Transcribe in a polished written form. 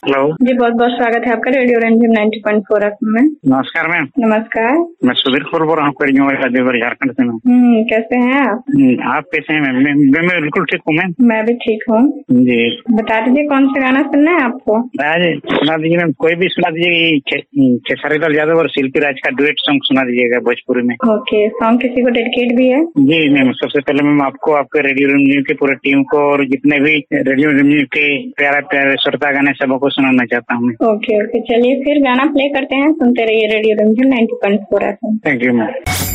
Hello जी, बहुत बहुत स्वागत है आपका रेडियो रंजन 90.4 FM में। नमस्कार मैम। नमस्कार। मैं सुधीर खोल बोल रहा हूँ देवर झारखंड से। कैसे हैं आप? आप कैसे हैं मैम? मैं बिल्कुल ठीक हूँ मैम। मैं भी ठीक हूँ जी। बता दीजिए कौन सा गाना सुनना है आपको? आज सुना दीजिए मैम, कोई भी सुना दीजिए। खेसारी लाल यादव और शिल्पी राज का डुएट सॉन्ग सुना दीजिएगा भोजपुरी में। ओके, सॉन्ग किसी को डेडिकेट भी है? जी मैम, सबसे पहले मैम आपको, आपके रेडियो रंजन की पूरी टीम को और जितने भी रेडियो रंजन के प्यारे प्यारे श्रोता गाने सबको सुनाना चाहता हूँ। ओके, चलिए फिर गाना प्ले करते हैं, सुनते रहिए radio Ranjan 90.4 FM। Thank you ma'am.